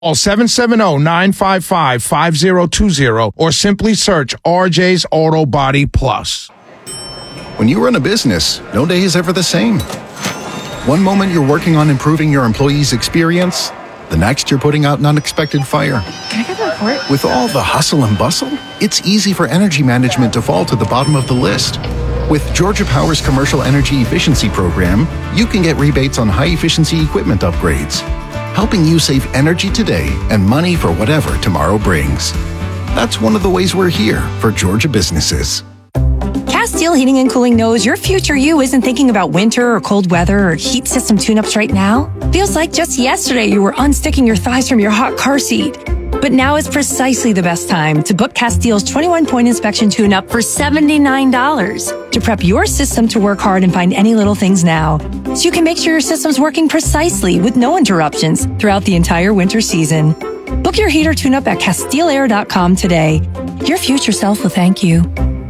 Call 770-955-5020 or simply search RJ's Auto Body Plus. When you run a business, no day is ever the same. One moment you're working on improving your employees' experience, the next you're putting out an unexpected fire. Can I get the report? With all the hustle and bustle, it's easy for energy management to fall to the bottom of the list. With Georgia Power's Commercial Energy Efficiency Program, you can get rebates on high-efficiency equipment upgrades, helping you save energy today and money for whatever tomorrow brings. That's one of the ways we're here for Georgia businesses. Castile Heating and Cooling knows your future you isn't thinking about winter or cold weather or heat system tune-ups right now. Feels like just yesterday you were unsticking your thighs from your hot car seat. But now is precisely the best time to book Castile's 21-point inspection tune-up for $79 to prep your system to work hard and find any little things now, so you can make sure your system's working precisely with no interruptions throughout the entire winter season. Book your heater tune-up at CastileAir.com today. Your future self will thank you.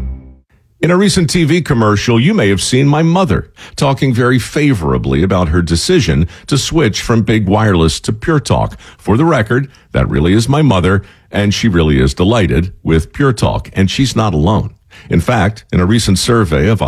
In a recent TV commercial, you may have seen my mother talking very favorably about her decision to switch from Big Wireless to Pure Talk. For the record, that really is my mother, and she really is delighted with Pure Talk, and she's not alone. In fact, in a recent survey of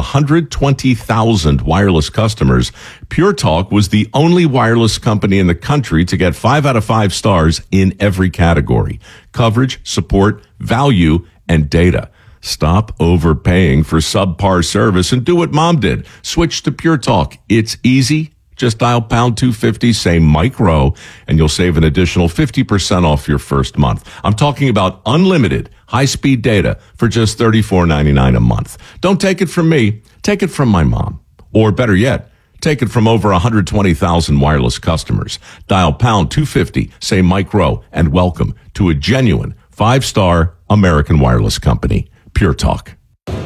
120,000 wireless customers, Pure Talk was the only wireless company in the country to get 5 out of 5 stars in every category: coverage, support, value, and data. Stop overpaying for subpar service and do what Mom did. Switch to Pure Talk. It's easy. Just dial pound 250, say Mike Rowe, and you'll save an additional 50% off your first month. I'm talking about unlimited high-speed data for just $34.99 a month. Don't take it from me. Take it from my mom. Or better yet, take it from over 120,000 wireless customers. Dial pound 250, say Mike Rowe, and welcome to a genuine 5-star American wireless company. Pure Talk.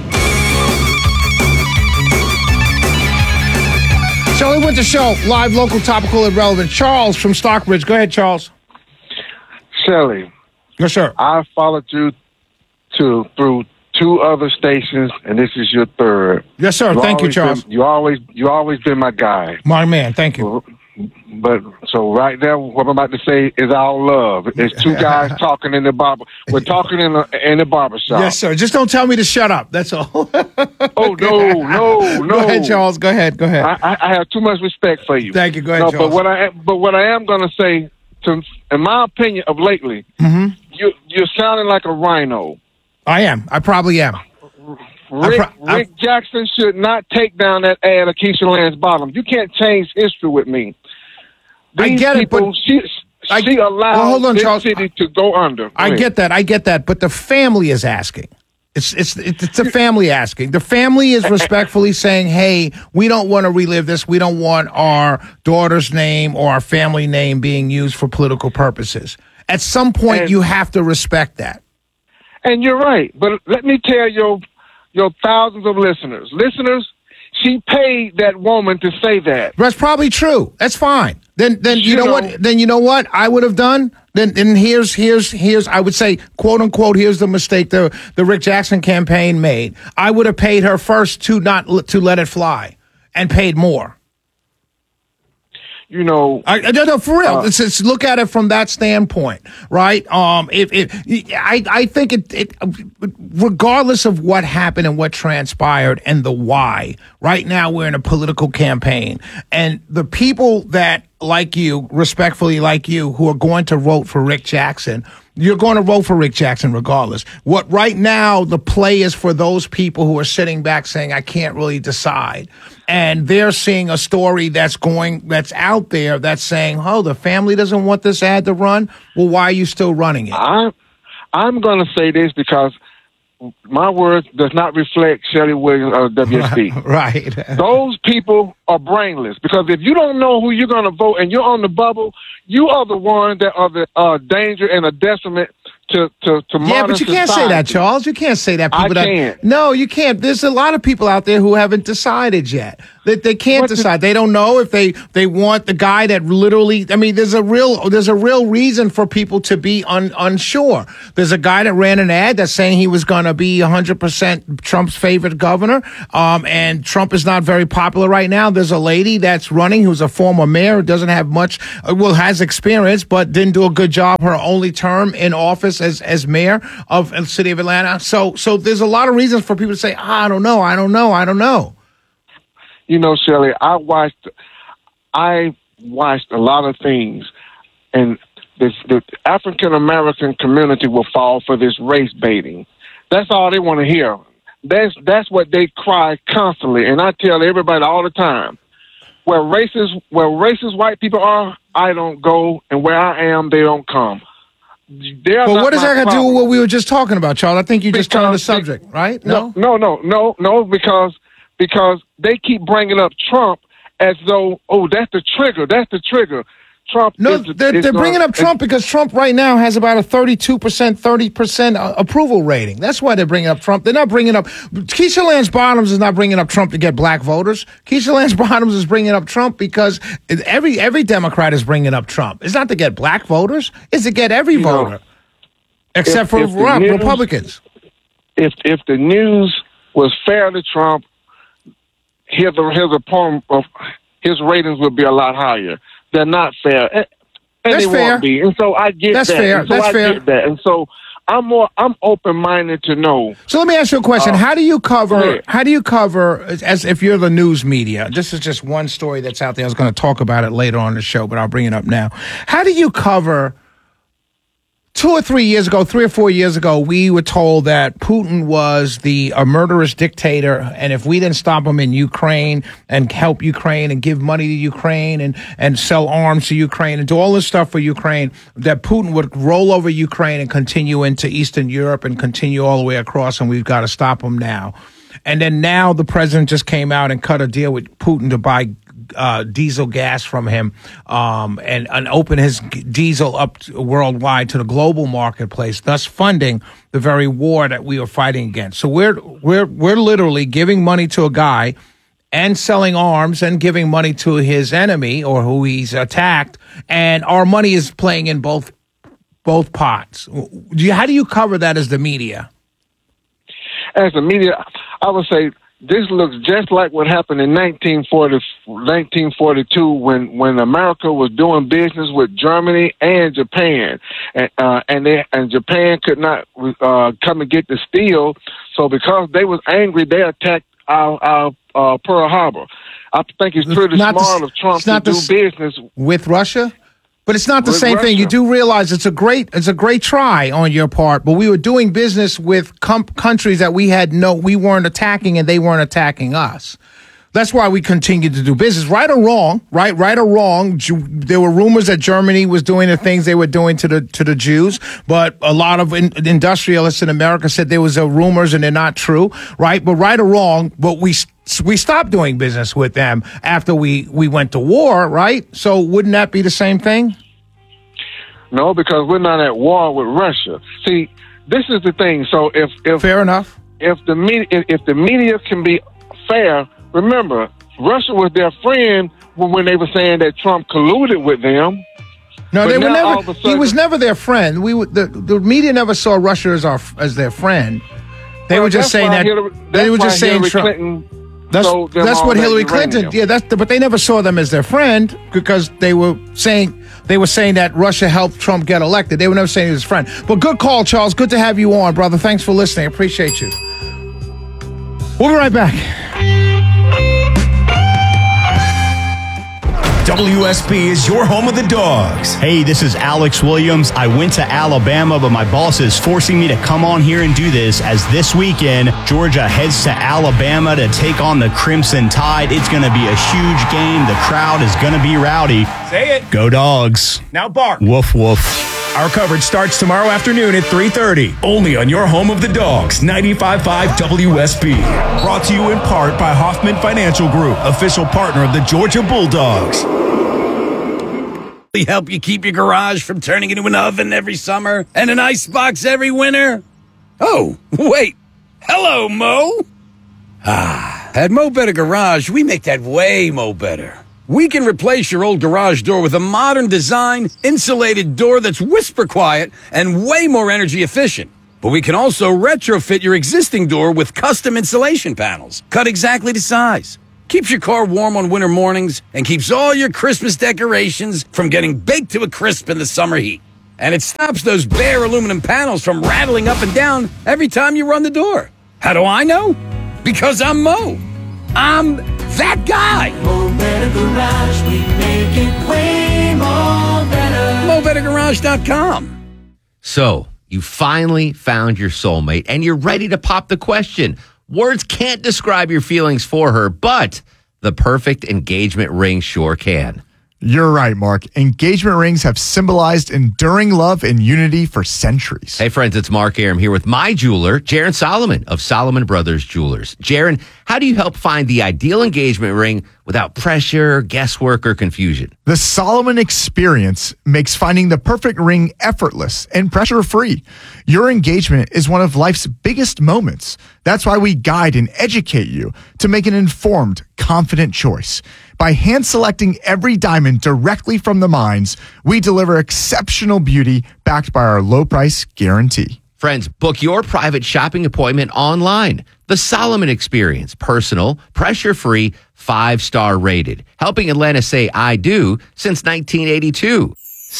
Shelley Winter Show, live, local, topical, and relevant. Charles from Stockbridge. Go ahead, Charles. Shelley. Yes, sir. I followed you through 2 other stations, and this is your 3rd. Yes, sir. Thank you, Charles. You always been my guy. My man. Thank you. But so right there, what I'm about to say is all love. It's 2 guys talking in the barber. We're talking in the barbershop. Yes, sir. Just don't tell me to shut up. That's all. Oh no. Go ahead, Charles. Go ahead. I have too much respect for you. Thank you. Go ahead, Charles. But what I am going to say, in my opinion, of lately, you're sounding like a rhino. I am. I probably am. Rick Jackson should not take down that ad of Keisha Lance Bottom. You can't change history with me. I get people, it, but she allowed this Charles. city to go under. I get that, but the family is asking. It's the family asking. The family is respectfully saying, hey, we don't want to relive this. We don't want our daughter's name or our family name being used for political purposes. At some point, you have to respect that. And you're right. But let me tell your thousands of listeners, she paid that woman to say that. That's probably true. That's fine. Then you know what? Then you know what I would have done? Then here's I would say, quote unquote, here's the mistake the Rick Jackson campaign made. I would have paid her first to let it fly and paid more. No, for real. Let's look at it from that standpoint, right? I think it regardless of what happened and what transpired and the why. Right now, we're in a political campaign, and the people that respectfully like you, who are going to vote for Rick Jackson. You're going to vote for Rick Jackson regardless. What right now the play is for those people who are sitting back saying, I can't really decide. And they're seeing a story that's out there that's saying, oh, the family doesn't want this ad to run. Well, why are you still running it? I'm going to say this because my words does not reflect Shelley Williams or WSB. Right. Those people are brainless because if you don't know who you're going to vote and you're on the bubble, you are the one that are the danger and a detriment to modern but you can't society. say that, Charles. You can't say that. I can't. No, you can't. There's a lot of people out there who haven't decided yet. They can't decide. They don't know if they want the guy that literally. I mean, there's a real reason for people to be unsure. There's a guy that ran an ad that's saying he was going to be 100% Trump's favorite governor, and Trump is not very popular right now. There's a lady that's running who's a former mayor, doesn't have much, has experience, but didn't do a good job her only term in office as mayor of the city of Atlanta. So there's a lot of reasons for people to say, I don't know. You know, Shirley, I watched a lot of things, and the African American community will fall for this race baiting. That's all they want to hear. That's what they cry constantly, and I tell everybody all the time, where racist white people are, I don't go, and where I am, they don't come. But what does that got to do with what we were just talking about, Charles? I think you just turned the subject, right? No, because they keep bringing up Trump as though, that's the trigger. Trump. No, they're bringing up Trump because Trump right now has about a 30% approval rating. That's why they're bringing up Trump. They're not bringing up Keisha Lance Bottoms is not bringing up Trump to get black voters. Keisha Lance Bottoms is bringing up Trump because every Democrat is bringing up Trump. It's not to get black voters. It's to get every voter, except for Republicans. If the news was fair to Trump, his ratings would be a lot higher. They're not fair, and that's they fair. won't be. And so I get that's that. Fair. And so that's I fair. get that. And so I'm open-minded to know. So let me ask you a question: How do you cover? As if you're the news media? This is just one story that's out there. I was going to talk about it later on the show, but I'll bring it up now. How do you cover? 3 or 4 years ago, we were told that Putin was a murderous dictator, and if we didn't stop him in Ukraine and help Ukraine and give money to Ukraine and sell arms to Ukraine and do all this stuff for Ukraine, that Putin would roll over Ukraine and continue into Eastern Europe and continue all the way across, and we've got to stop him now. And then now the president just came out and cut a deal with Putin to buy diesel gas from him and open his diesel up worldwide to the global marketplace, thus funding the very war that we are fighting against. So we're literally giving money to a guy and selling arms and giving money to his enemy or who he's attacked, and our money is playing in both pots. How do you cover that as the media? As the media, I would say this looks just like what happened in 1942 when America was doing business with Germany and Japan, and Japan could not come and get the steel. So because they was angry, they attacked our Pearl Harbor. I think it's pretty smart of Trump to do business with Russia. But it's not the same thing. You do realize it's a great try on your part. But we were doing business with countries that we weren't attacking, and they weren't attacking us. That's why we continued to do business, right or wrong. There were rumors that Germany was doing the things they were doing to the Jews, but a lot of industrialists in America said there was rumors and they're not true, right? But right or wrong, but we stopped doing business with them after we went to war, right? So wouldn't that be the same thing? No, because we're not at war with Russia. See, this is the thing. So if fair enough, if the media can be fair. Remember, Russia was their friend when they were saying that Trump colluded with them. No, they were never. He was never their friend. The media never saw Russia as their friend. They were just saying that. They were just saying Trump. That's what Hillary Clinton. Yeah, but they never saw them as their friend because they were saying that Russia helped Trump get elected. They were never saying he was his friend. But good call, Charles. Good to have you on, brother. Thanks for listening. I appreciate you. We'll be right back. WSB is your home of the Dogs. Hey, this is Alex Williams. I went to Alabama, but my boss is forcing me to come on here and do this as this weekend, Georgia heads to Alabama to take on the Crimson Tide. It's going to be a huge game. The crowd is going to be rowdy. Say it. Go Dogs. Now bark. Woof, woof. Our coverage starts tomorrow afternoon at 3:30, only on your home of the Dogs, 95.5 WSB. Brought to you in part by Hoffman Financial Group, official partner of the Georgia Bulldogs. Help you keep your garage from turning into an oven every summer and an icebox every winter? Oh, wait. Hello, Mo. At Mo Better Garage, we make that way mo better. We can replace your old garage door with a modern design, insulated door that's whisper quiet and way more energy efficient. But we can also retrofit your existing door with custom insulation panels, cut exactly to size. Keeps your car warm on winter mornings and keeps all your Christmas decorations from getting baked to a crisp in the summer heat. And it stops those bare aluminum panels from rattling up and down every time you run the door. How do I know? Because I'm Mo. I'm that guy. Mo Better Garage, we make it way more better. MoBetterGarage.com. So, you finally found your soulmate and you're ready to pop the question. Words can't describe your feelings for her, but the perfect engagement ring sure can. You're right, Mark. Engagement rings have symbolized enduring love and unity for centuries. Hey, friends, it's Mark Aram here with my jeweler, Jaron Solomon of Solomon Brothers Jewelers. Jaron, how do you help find the ideal engagement ring without pressure, guesswork, or confusion? The Solomon experience makes finding the perfect ring effortless and pressure-free. Your engagement is one of life's biggest moments. That's why we guide and educate you to make an informed, confident choice. By hand-selecting every diamond directly from the mines, we deliver exceptional beauty backed by our low-price guarantee. Friends, book your private shopping appointment online. The Solomon Experience, personal, pressure-free, 5-star rated, helping Atlanta say I do since 1982.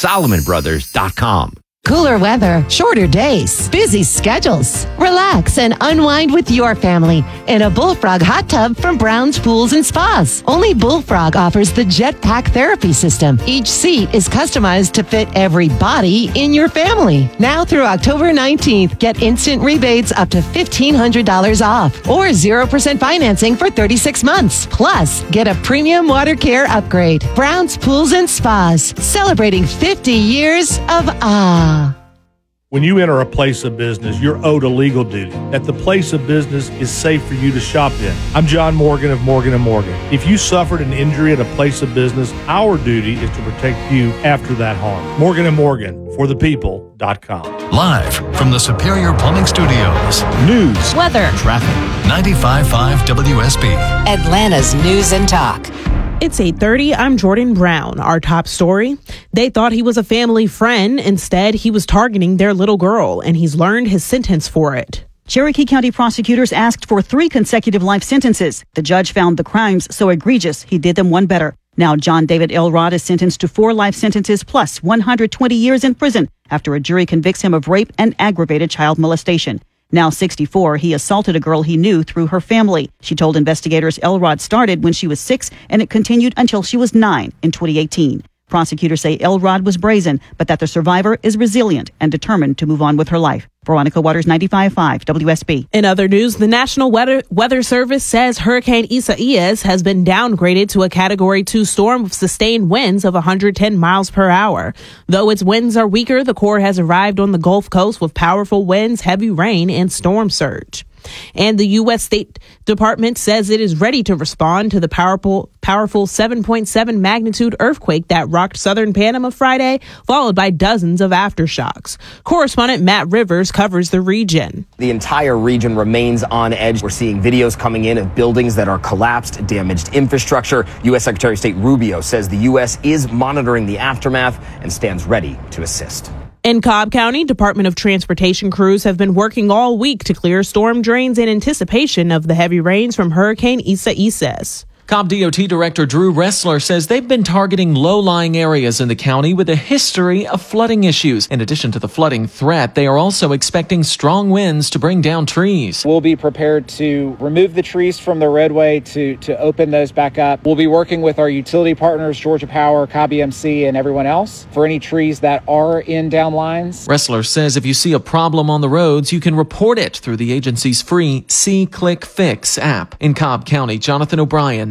SolomonBrothers.com. Cooler weather, shorter days, busy schedules. Relax and unwind with your family in a Bullfrog hot tub from Brown's Pools and Spas. Only Bullfrog offers the Jetpack therapy system. Each seat is customized to fit every body in your family. Now through October 19th, get instant rebates up to $1,500 off or 0% financing for 36 months. Plus, get a premium water care upgrade. Brown's Pools and Spas, celebrating 50 years of awe. When you enter a place of business, you're owed a legal duty that the place of business is safe for you to shop in. I'm John Morgan of Morgan & Morgan. If you suffered an injury at a place of business, our duty is to protect you after that harm. Morgan & Morgan, forthepeople.com. Live from the Superior Plumbing Studios. News, weather, traffic. 95.5 WSB. Atlanta's News and Talk. It's 8:30. I'm Jordan Brown. Our top story. They thought he was a family friend. Instead, he was targeting their little girl, and he's learned his sentence for it. Cherokee County prosecutors asked for 3 consecutive life sentences. The judge found the crimes so egregious, he did them one better. Now, John David Elrod is sentenced to 4 life sentences plus 120 years in prison after a jury convicts him of rape and aggravated child molestation. Now 64, he assaulted a girl he knew through her family. She told investigators Elrod started when she was 6 and it continued until she was 9 in 2018. Prosecutors say Elrod was brazen, but that the survivor is resilient and determined to move on with her life. Veronica Waters, 95.5 WSB. In other news, the National Weather Service says Hurricane Isaias has been downgraded to a Category 2 storm with sustained winds of 110 miles per hour. Though its winds are weaker, the Corps has arrived on the Gulf Coast with powerful winds, heavy rain, and storm surge. And the U.S. State Department says it is ready to respond to the powerful 7.7 magnitude earthquake that rocked southern Panama Friday, followed by dozens of aftershocks. Correspondent Matt Rivers covers the region. The entire region remains on edge. We're seeing videos coming in of buildings that are collapsed, damaged infrastructure. U.S. Secretary of State Rubio says the U.S. is monitoring the aftermath and stands ready to assist. In Cobb County, Department of Transportation crews have been working all week to clear storm drains in anticipation of the heavy rains from Hurricane Isaias. Cobb DOT Director Drew Ressler says they've been targeting low-lying areas in the county with a history of flooding issues. In addition to the flooding threat, they are also expecting strong winds to bring down trees. We'll be prepared to remove the trees from the roadway to open those back up. We'll be working with our utility partners, Georgia Power, Cobb EMC, and everyone else for any trees that are in down lines. Ressler says if you see a problem on the roads, you can report it through the agency's free See, Click, Fix app. In Cobb County, Jonathan O'Brien,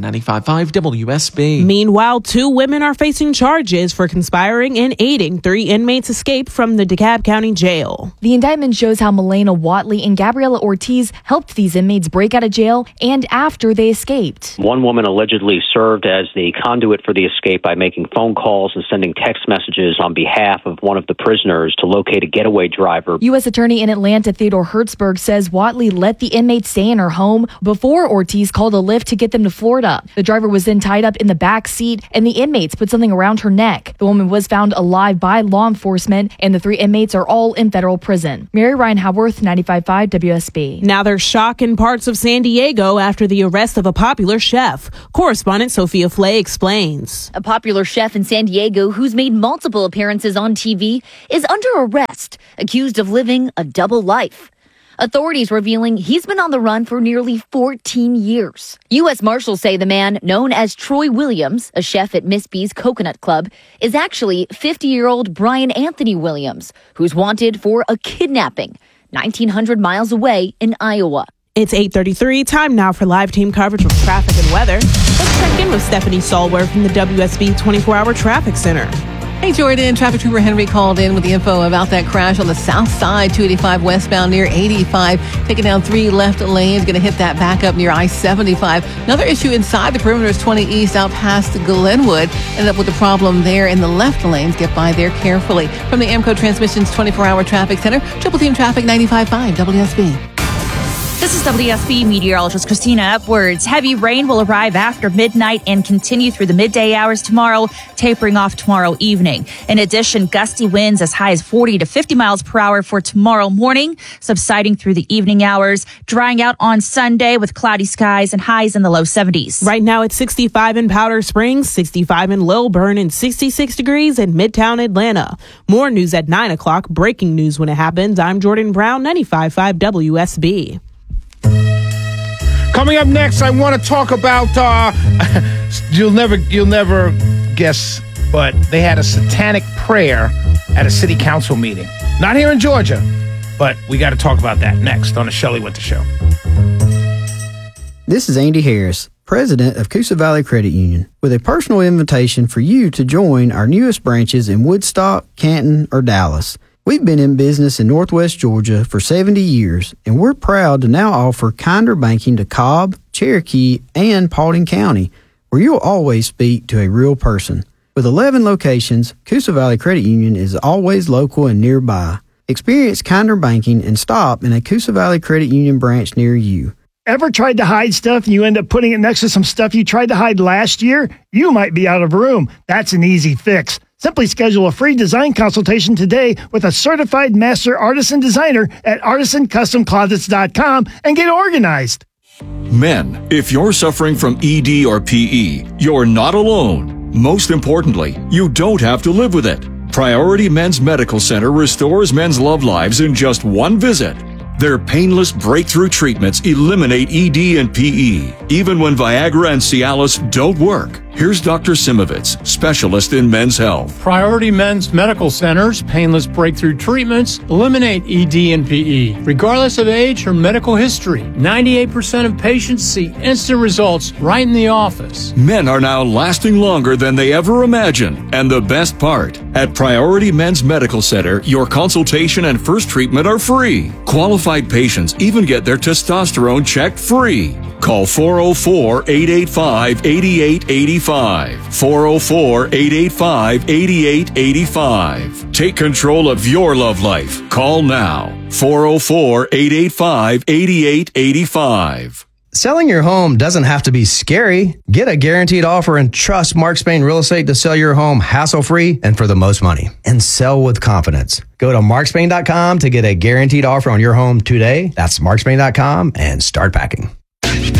95.5 WSB. Meanwhile, 2 women are facing charges for conspiring and aiding 3 inmates escape from the DeKalb County Jail. The indictment shows how Milena Watley and Gabriela Ortiz helped these inmates break out of jail and after they escaped. One woman allegedly served as the conduit for the escape by making phone calls and sending text messages on behalf of one of the prisoners to locate a getaway driver. U.S. Attorney in Atlanta Theodore Hertzberg says Watley let the inmates stay in her home before Ortiz called a Lyft to get them to Florida. The driver was then tied up in the back seat and the inmates put something around her neck. The woman was found alive by law enforcement and the 3 inmates are all in federal prison. Mary Ryan Haworth, 95.5 WSB. Now there's shock in parts of San Diego after the arrest of a popular chef. Correspondent Sophia Flay explains. A popular chef in San Diego who's made multiple appearances on TV is under arrest, accused of living a double life. Authorities revealing he's been on the run for nearly 14 years. U.S. Marshals say the man, known as Troy Williams, a chef at Miss B's Coconut Club, is actually 50-year-old Brian Anthony Williams, who's wanted for a kidnapping 1,900 miles away in Iowa. It's 8:33. Time now for live team coverage of traffic and weather. Let's check in with Stephanie Stallworth from the WSB 24-hour Traffic Center. Hey, Jordan. Traffic Trooper Henry called in with the info about that crash on the south side, 285 westbound near 85. Taking down 3 left lanes. Going to hit that back up near I-75. Another issue inside the perimeter is 20 east out past Glenwood. Ended up with a problem there in the left lanes. Get by there carefully. From the AMCO Transmissions 24-hour Traffic Center, Triple Team Traffic 95.5 WSB. This is WSB meteorologist Christina Upwards. Heavy rain will arrive after midnight and continue through the midday hours tomorrow, tapering off tomorrow evening. In addition, gusty winds as high as 40 to 50 miles per hour for tomorrow morning, subsiding through the evening hours, drying out on Sunday with cloudy skies and highs in the low 70s. Right now it's 65 in Powder Springs, 65 in Lilburn, and 66 degrees in Midtown Atlanta. More news at 9 o'clock. Breaking news when it happens. I'm Jordan Brown, 95.5 WSB. Coming up next, I want to talk about, you'll never guess, but they had a satanic prayer at a city council meeting. Not here in Georgia, but we got to talk about that next on the Shelley Winter Show. This is Andy Harris, president of Coosa Valley Credit Union, with a personal invitation for you to join our newest branches in Woodstock, Canton, or Dallas. We've been in business in Northwest Georgia for 70 years, and we're proud to now offer kinder banking to Cobb, Cherokee, and Paulding County, where you'll always speak to a real person. With 11 locations, Coosa Valley Credit Union is always local and nearby. Experience kinder banking and stop in a Coosa Valley Credit Union branch near you. Ever tried to hide stuff and you end up putting it next to some stuff you tried to hide last year? You might be out of room. That's an easy fix. Simply schedule a free design consultation today with a certified master artisan designer at artisancustomclosets.com and get organized. Men, if you're suffering from ED or PE, you're not alone. Most importantly, you don't have to live with it. Priority Men's Medical Center restores men's love lives in just one visit. Their painless breakthrough treatments eliminate ED and PE, even when Viagra and Cialis don't work. Here's Dr. Simovitz, specialist in men's health. Priority Men's Medical Center's painless breakthrough treatments eliminate ED and PE, regardless of age or medical history. 98% of patients see instant results right in the office. Men are now lasting longer than they ever imagined. And the best part, at Priority Men's Medical Center, your consultation and first treatment are free. Qualified patients even get their testosterone checked free. Call 404-885-8885. 404-885-8885. Take control of your love life. Call now. 404-885-8885. Selling your home doesn't have to be scary. Get a guaranteed offer and trust Mark Spain Real Estate to sell your home hassle-free and for the most money. And sell with confidence. Go to markspain.com to get a guaranteed offer on your home today. That's markspain.com and start packing.